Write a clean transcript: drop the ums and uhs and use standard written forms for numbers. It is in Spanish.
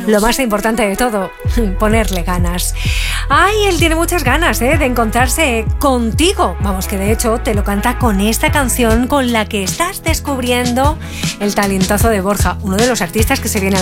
lo más importante de todo, ponerle ganas. Ay, él tiene muchas ganas de encontrarse contigo. Vamos, que de hecho te lo canta con esta canción con la que estás descubriendo el talentazo de Borja, uno de los artistas que se viene a la